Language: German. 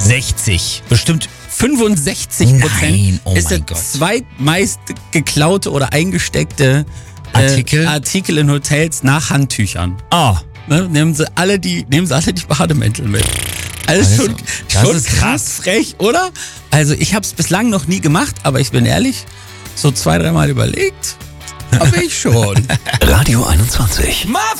60. Bestimmt 65% Nein, oh ist der mein Gott. zweitmeist geklaute oder eingesteckte Artikel in Hotels nach Handtüchern. Oh, Ne? Nehmen sie alle die Bademäntel mit. Also das schon ist krass frech, oder? Also ich habe es bislang noch nie gemacht, aber ich bin ehrlich, so 2-3 Mal überlegt, habe ich schon. Radio 21. Mafia!